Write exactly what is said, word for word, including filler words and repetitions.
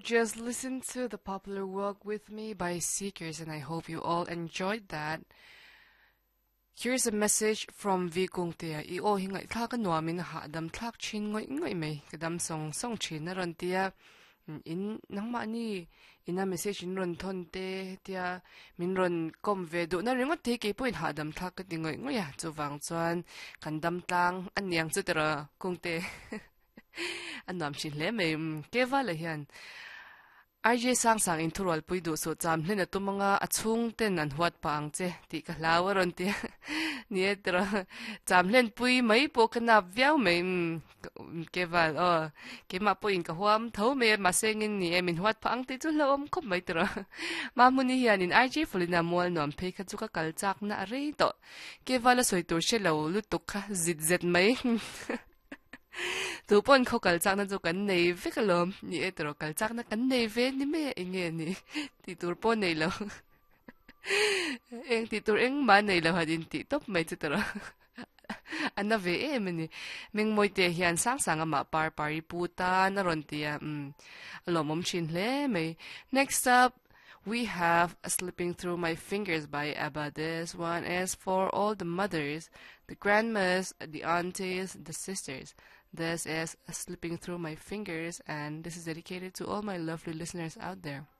just listened to The Popular Work with Me by Seekers, and I hope you all enjoyed that. Here's a message from Vi Kung Tia. I o hingai thak nuamin ha dam thak chin ngoi ngoi me kadam song song chin na ron tia in nang ma ni ina message in ron thon te tia min ron kom ve do na ringot te ke point ha dam thak ka tingoi ngoi ya chu wang chuan kan dam tlang an yang chu tera kung te an nam chin le me ke va le hian I J sang sang in tural pui do so cham hlen atu manga achung ten an huat pa ang che ti ka lawa ron ti ni etra cham hlen pui mai po kana viau me ke val o ke ma po in ka huam tho me ma sengin ni emin huat pa ang ti chu lom khop mai tra ma muni hian in I J fulina mol nom pe kha chu ka kal chak na re to ke vala soi tur she lo lu tuk kha zit zet mai tu pon ko kal chak na chu kan nei ve kalom ni etro kal chak na kan nei ve ni me enge ni ti tur pon nei lo eng ti tur eng ma nei lo hadin ti top mai chu tro anna ve e meni meng moi te hian sang sang ama par pari puta na ron tia um alomom chin hle me. Next up we have Slipping Through My Fingers by ABBA. This one is for all the mothers, the grandmas, the aunties, the sisters. This is Slipping Through My Fingers, and this is dedicated to all my lovely listeners out there.